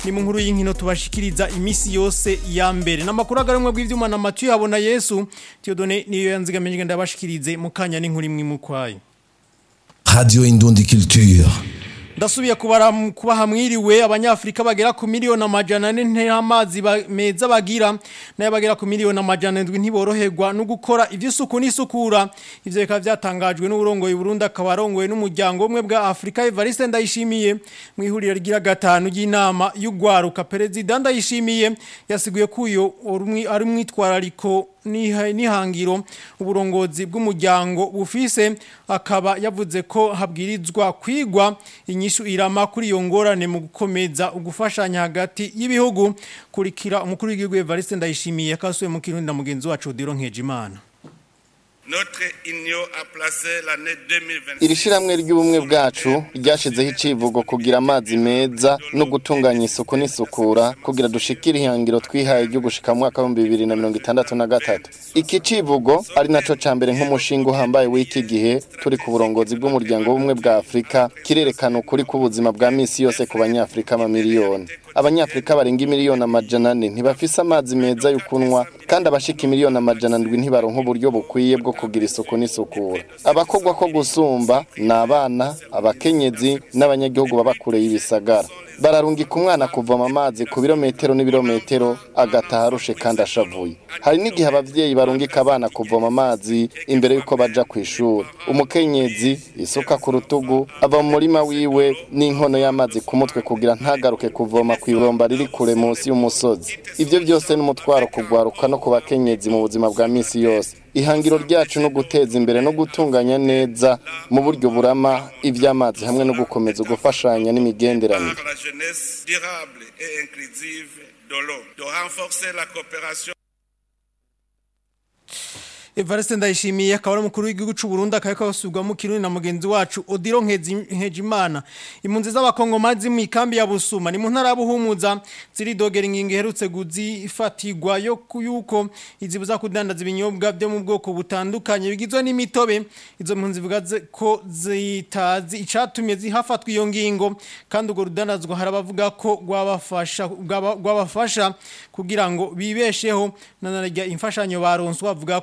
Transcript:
ni mu nkuru y'inkino tubashikiriza imisi yose ya mbere n'amakuru agarumwe bw'ivyuma na Mathieu Habona Yesu Theodone niyo yanzigamenye ndabashikirize mu kanya n'inkuru imwe mukwaye Radio Indundi Culture. Ndasubiye kuba hamwiriwe abanyafrika bagera ku miliyoni amajana n'amazi meza bagira nayo bagera ku miliyoni amajana ndwi ntiboroherwa no gukora ivy'isuku n'isukura ivyo bikaba byatangajwe n'uburongoye Burundi akabarongoye n'umuryango umwe bwa Afrika Evariste Ndayishimiye mu ihuriro rigira gatanu y'inama y'ugwaruka President Ndayishimiye yasiguye kuyo ari mwitwarariko nihangiro uburongozi bw'umuryango bufise akaba yavuze ko habwirizwa kwigwa inyishu irama kuri iyo ngorane mu gukomeza ugufashanya hagati y'ibihugu kurikira umukuru w'igihugu Evariste Ndayishimiye kasuye mu Kirundi na mugenzi wacu Odilo Nkejimana. Iri shiramwe ry'ubumwe bwacu ryashizeho icivugo kugira amazi meza no gutunganya isuku n'isukura kugira dushikire ihangiro twihaye ryo gushika mu mwaka wa 2063. Iki civugo ari naco cambere nk'umushinga uhambaye w'iki gihe turi ku burongozi bw'umuryango w'ubumwe bwa Afrika kirerekana ukuri k'ubuzima bwa misi yose ku banyafrika amamiliyoni. Abanyafrika barenga miliyoni amajana 4 ntibafise amazi meza yo kunwa kandi abashika miliyoni amajana 7 ntibaronka uburyo bukwiye bwo kugira isuku n'isukura. Abakogwa ko gusumba n'abana, abakenyezi n'abanyagihugu babakure y'ibisagara. Bararungika umwana kuvoma amazi ku birometero n'ibirometero agataha arushe kandi ashavuye. Hari n'igihe abavyeyi barungika abana kuvoma amazi imbere yuko baja kw'ishuri. Umukenyezi isuka ku rutugu ava mu murima wiwe n'inkono y'amazi ku mutwe kugira ntagaruke kuvoma kw'ibomba riri kure munsi y'umusozi. Ivyo byose n'umutwaro kugwaruka no ku bakenyezi mu buzima bwa misi yose. Ihangiro ryacu no guteza imbere no gutunganya neza mu buryo burama ivy'amazi hamwe no gukomeza gufashanya n'imigenderanire. Evariste Ndayishimiye akaba ari umukuru w'igihugu cy'u Burundi akaba yasubwa mu Kirundi na mugenzi wacu Odilo Nkejimana. Impunzi z'abakongomazi mu ikambi ya Busuma ni mu ntara ya Buhumuza ziri dogera ingingo iherutse guzifatirwa yo yuko izibuza kudandaza ibinyobwa byo mu bwoko butandukanye bigizwe n'imitobe. Izo mpunzi zivuga ko zitazi icatumye zihafatwa iyo ngingo kandi urwo rudandazwa harabavuga ko rwabafasha kugira ngo bibesheho nanarya imfashanyo baronswa bavuga